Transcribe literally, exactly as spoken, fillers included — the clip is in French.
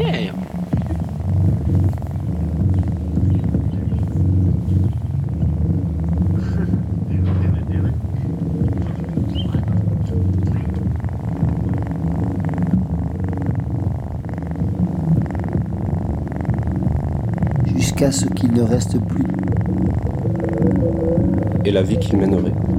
lumière. Jusqu'à ce qu'il ne reste plus. Et la vie qu'il mènerait.